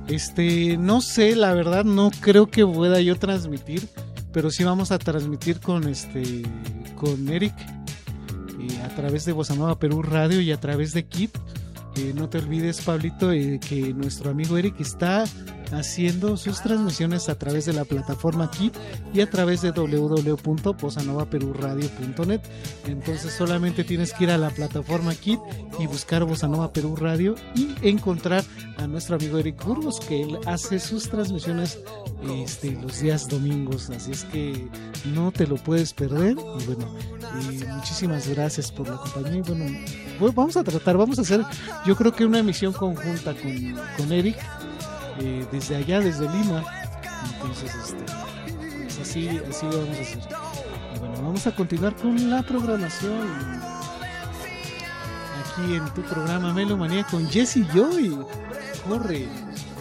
No sé, la verdad no creo que pueda yo transmitir, pero sí vamos a transmitir con con Eric a través de Bossa Nova Perú Radio y a través de Kit. No te olvides, Pablito, que nuestro amigo Eric está haciendo sus transmisiones a través de la plataforma Kit y a través de www.bossanovaperuradio.net. Entonces solamente tienes que ir a la plataforma Kit y buscar Bossa Nova Perú Radio y encontrar a nuestro amigo Eric Burgos, que él hace sus transmisiones los días domingos, así es que no te lo puedes perder. Y bueno, muchísimas gracias por la compañía. Y bueno, vamos a hacer, yo creo que una emisión conjunta con Eric desde allá, desde Lima. Entonces pues así vamos a hacer. Y bueno, vamos a continuar con la programación aquí en tu programa Melomanía con Jesse Joy. Corre.